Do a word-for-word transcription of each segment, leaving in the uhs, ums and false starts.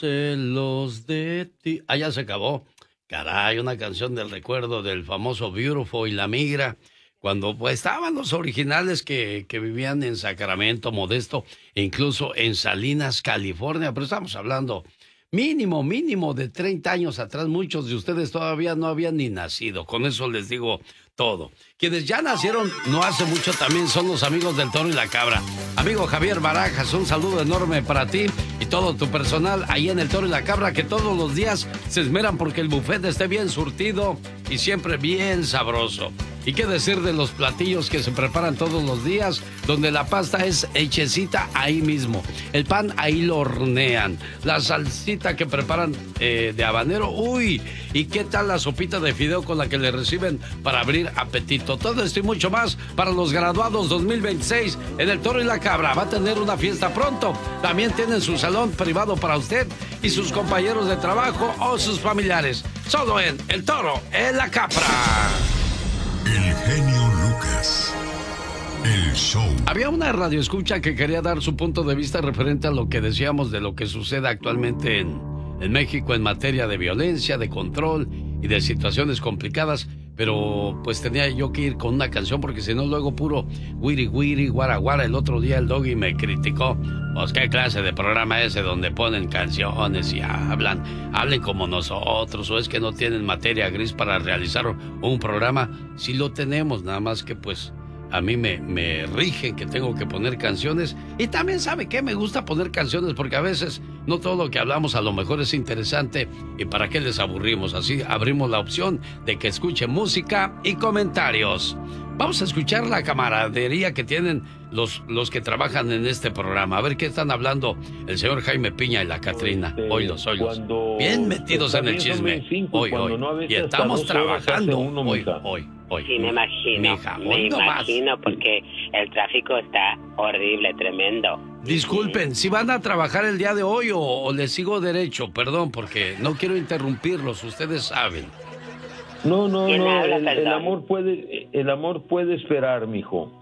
celos de ti. Ah, ya se acabó. Caray, una canción del recuerdo del famoso Beautiful y La Migra, cuando pues, estaban los originales que, que vivían en Sacramento, Modesto, e incluso en Salinas, California. Pero estamos hablando mínimo, mínimo de treinta años atrás. Muchos de ustedes todavía no habían ni nacido. Con eso les digo todo. Quienes ya nacieron no hace mucho también son los amigos del Toro y la Cabra. Amigo Javier Barajas, un saludo enorme para ti y todo tu personal ahí en el Toro y la Cabra, que todos los días se esmeran porque el buffet esté bien surtido y siempre bien sabroso. ¿Y qué decir de los platillos que se preparan todos los días, donde la pasta es hechecita ahí mismo? El pan ahí lo hornean. La salsita que preparan eh, de habanero, uy, ¿y qué tal la sopita de fideo con la que le reciben para abrir apetito? Todo esto y mucho más para los graduados dos mil veintiséis en el Toro y la Cabra. Va a tener una fiesta pronto. También tienen su salón privado para usted y sus compañeros de trabajo o sus familiares. Solo en el Toro y la Cabra. El genio Lucas. El show. Había una radioescucha que quería dar su punto de vista referente a lo que decíamos de lo que sucede actualmente en, en México en materia de violencia, de control y de situaciones complicadas. Pero pues tenía yo que ir con una canción porque si no luego puro wiri wiri, guara guara. El otro día el Doggy me criticó. Pues qué clase de programa ese donde ponen canciones y hablan, hablen como nosotros, o es que no tienen materia gris para realizar un programa. Sí lo tenemos, nada más que pues a mí me, me rigen que tengo que poner canciones. Y también sabe que me gusta poner canciones porque a veces no todo lo que hablamos a lo mejor es interesante. ¿Y para qué les aburrimos? Así abrimos la opción de que escuchen música y comentarios. Vamos a escuchar la camaradería que tienen los, los que trabajan en este programa. A ver qué están hablando el señor Jaime Piña y la Catrina. Este, Oilos, oilos. Bien metidos en el chisme. Hoy, hoy. No y estamos trabajando. Uno, hoy, hoy, hoy. Sí, me imagino. Mija, me imagino más. Porque el tráfico está horrible, tremendo. Disculpen, si van a trabajar el día de hoy o, o les sigo derecho, perdón, porque no quiero interrumpirlos, ustedes saben. No, no, ¿Quién no, habla, el, el amor puede, el amor puede esperar, mijo.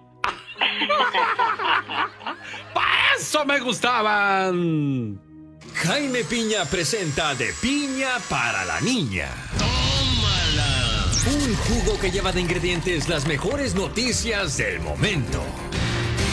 ¡Para eso me gustaban! Jaime Piña presenta De Piña para la Niña. ¡Tómala! Un jugo que lleva de ingredientes las mejores noticias del momento.